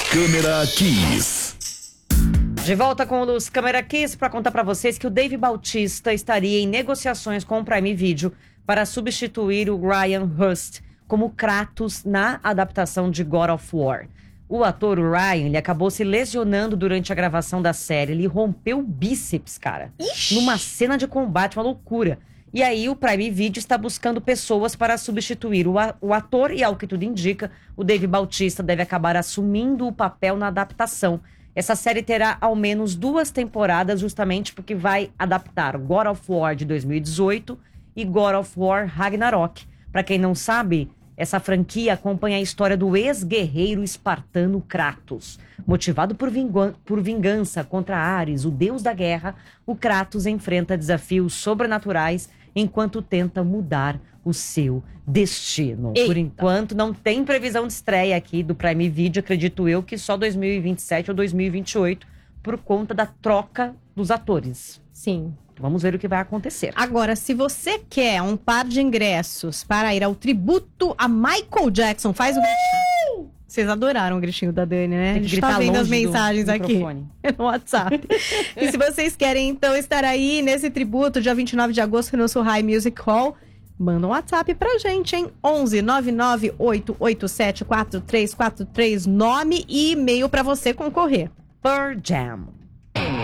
Câmera Kiss. De volta com o Luz Câmera Kiss para contar para vocês que o Dave Bautista estaria em negociações com o Prime Video para substituir o Ryan Hurst como Kratos na adaptação de God of War. O ator, o Ryan, ele acabou se lesionando durante a gravação da série. Ele rompeu o bíceps, cara. Ixi. Numa cena de combate, uma loucura. E aí o Prime Video está buscando pessoas para substituir o ator e, ao que tudo indica, o Dave Bautista deve acabar assumindo o papel na adaptação. Essa série terá ao menos 2 temporadas, justamente porque vai adaptar God of War de 2018 e God of War Ragnarok. Para quem não sabe, essa franquia acompanha a história do ex-guerreiro espartano Kratos. Motivado por vingança contra Ares, o deus da guerra, o Kratos enfrenta desafios sobrenaturais enquanto tenta mudar o seu destino. Eita. Por enquanto, não tem previsão de estreia aqui do Prime Video, acredito eu que só 2027 ou 2028, por conta da troca dos atores. Sim. Vamos ver o que vai acontecer. Agora, se você quer um par de ingressos para ir ao tributo a Michael Jackson, faz o gritinho. Vocês adoraram o gritinho da Dani, né? Tem que a gente tá vendo as mensagens aqui microfone. no WhatsApp. E se vocês querem, então, estar aí nesse tributo, dia 29 de agosto, no Surrai Music Hall, manda um WhatsApp pra gente, hein? 11 99 887 4343, nome e e-mail pra você concorrer. Pearl Jam.